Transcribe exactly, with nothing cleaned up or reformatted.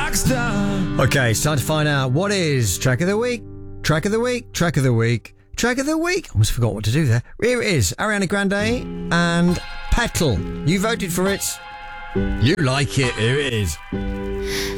rock star. Okay, it's time to find out what is track of the week, track of the week, track of the week, track of the week. I almost forgot what to do there. Here it is, Ariana Grande and Petal. You voted for it. You like it. Here it is.